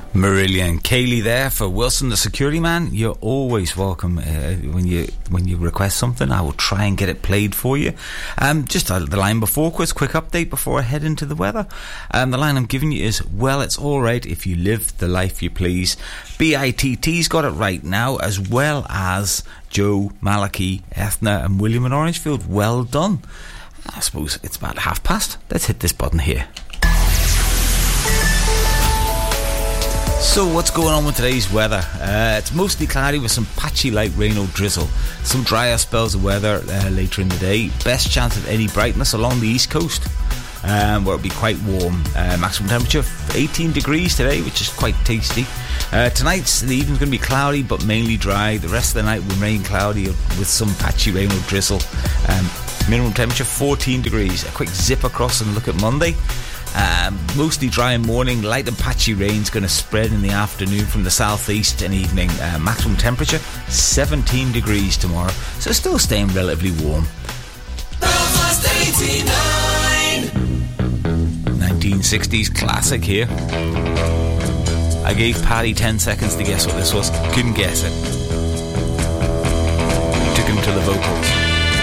Marilia and Kaylee there for Wilson the Security Man. You're always welcome when you request something. I will try and get it played for you. Just the line before, quick update before I head into the weather. The line I'm giving you is, well, it's alright if you live the life you please. BITT's got it right now, as well as Joe, Malachi, Ethna and William in Orangefield. Well done. I suppose it's about past. Let's hit this button here. So what's going on with today's weather? It's mostly cloudy with some patchy light rain or drizzle. Some drier spells of weather later in the day. Best chance of any brightness along the east coast, where it'll be quite warm. Maximum temperature 18 degrees today, which is quite tasty. Tonight's the evening's going to be cloudy but mainly dry. The rest of the night will remain cloudy with some patchy rain or drizzle. Minimum temperature 14 degrees. A quick zip across and look at Monday. Mostly dry in morning, light and patchy rain's going to spread in the afternoon from the southeast and evening. Maximum temperature 17 degrees tomorrow, so still staying relatively warm. Belfast 89 1960s classic here. I gave Paddy 10 seconds to guess what this was. Couldn't guess it. Took him to the vocals.